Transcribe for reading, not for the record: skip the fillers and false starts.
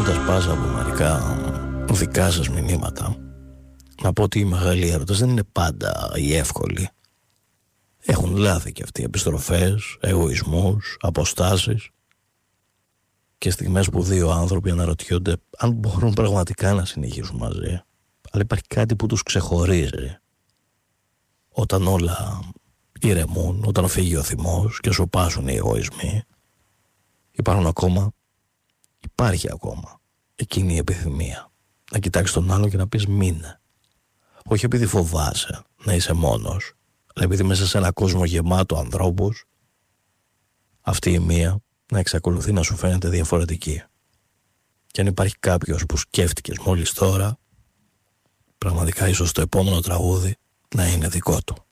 περνώντας πάσα από μερικά δικά σας μηνύματα, να πω ότι οι μεγάλοι έρωτες δεν είναι πάντα οι εύκολοι. Έχουν λάθη και αυτοί, επιστροφές, εγωισμούς, αποστάσεις και στιγμές που δύο άνθρωποι αναρωτιόνται αν μπορούν πραγματικά να συνεχίσουν μαζί. Αλλά υπάρχει κάτι που τους ξεχωρίζει. Όταν όλα ηρεμούν, όταν φύγει ο θυμός και σου πάσουν οι εγωισμοί, υπάρχει ακόμα εκείνη η επιθυμία να κοιτάξεις τον άλλο και να πεις μείνε. Όχι επειδή φοβάσαι να είσαι μόνος, αλλά επειδή μέσα σε ένα κόσμο γεμάτο ανθρώπους, αυτή η μία να εξακολουθεί να σου φαίνεται διαφορετική. Και αν υπάρχει κάποιος που σκέφτηκες μόλις τώρα, πραγματικά ίσως το επόμενο τραγούδι να είναι δικό του.